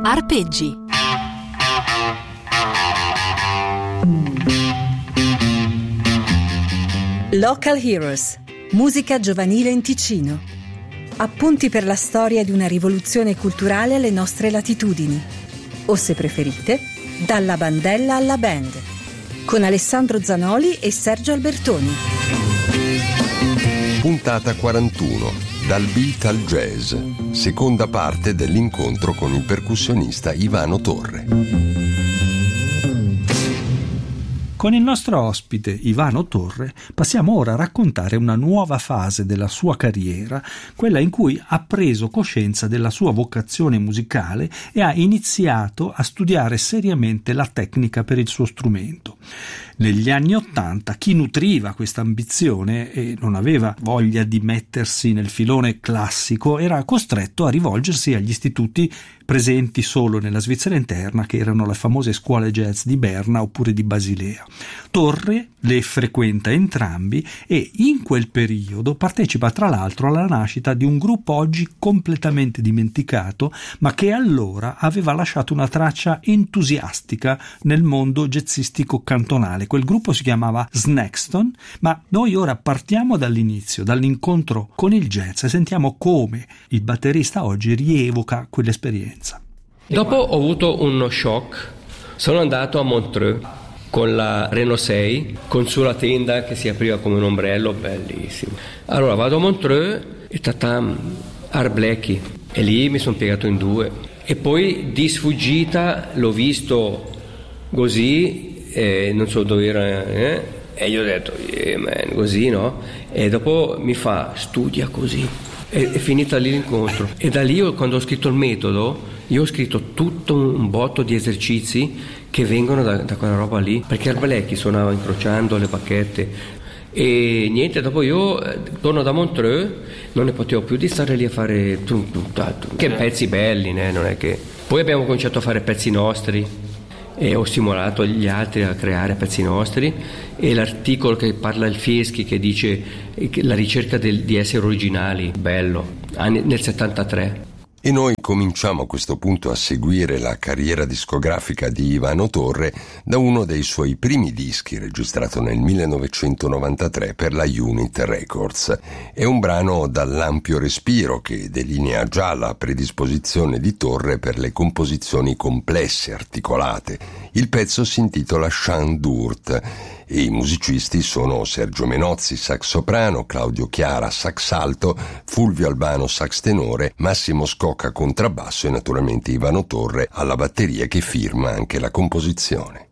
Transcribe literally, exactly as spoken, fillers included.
Arpeggi. Local Heroes, musica giovanile in Ticino. Appunti per la storia di una rivoluzione culturale alle nostre latitudini. O se preferite, dalla bandella alla band. Con Alessandro Zanoli e Sergio Albertoni. Puntata quarantuno. Dal beat al jazz. Seconda parte dell'incontro con il percussionista Ivano Torre. Con il nostro ospite Ivano Torre passiamo ora a raccontare una nuova fase della sua carriera, quella in cui ha preso coscienza della sua vocazione musicale e ha iniziato a studiare seriamente la tecnica per il suo strumento. Negli anni Ottanta chi nutriva questa ambizione e non aveva voglia di mettersi nel filone classico era costretto a rivolgersi agli istituti presenti solo nella Svizzera interna, che erano le famose scuole jazz di Berna oppure di Basilea. Torre le frequenta entrambi e in quel periodo partecipa tra l'altro alla nascita di un gruppo oggi completamente dimenticato, ma che allora aveva lasciato una traccia entusiastica nel mondo jazzistico cantonale. Quel gruppo si chiamava Snaxton, ma noi ora partiamo dall'inizio, dall'incontro con il jazz, e sentiamo come il batterista oggi rievoca quell'esperienza. Dopo ho avuto uno shock, sono andato a Montreux con la Renault sei, con sulla tenda che si apriva come un ombrello, bellissimo. Allora vado a Montreux e tatam, Art Blakey, e lì mi sono piegato in due. E poi di sfuggita l'ho visto così, e non so dove era, eh? E gli ho detto, yeah, man, così, no? E dopo mi fa, studia così. E è finita lì l'incontro. E da lì, io, quando ho scritto il metodo, io ho scritto tutto un botto di esercizi che vengono da, da quella roba lì, perché Art Blakey suonava incrociando le bacchette. E niente, dopo io torno da Montreux, non ne potevo più di stare lì a fare tum, tum, tum, tum. Che pezzi belli, né? Non è che... Poi abbiamo cominciato a fare pezzi nostri e ho stimolato gli altri a creare pezzi nostri, e l'articolo che parla il Fieschi, che dice che la ricerca del, di essere originali, bello, nel settantatré. E noi cominciamo a questo punto a seguire la carriera discografica di Ivano Torre da uno dei suoi primi dischi, registrato nel millenovecentonovantatré per la Unit Records. È un brano dall'ampio respiro che delinea già la predisposizione di Torre per le composizioni complesse, articolate. Il pezzo si intitola Chant d'Ourte e i musicisti sono Sergio Menozzi, sax soprano, Claudio Chiara, sax alto, Fulvio Albano, sax tenore, Massimo Scocca, contrabbasso e naturalmente Ivano Torre alla batteria, che firma anche la composizione.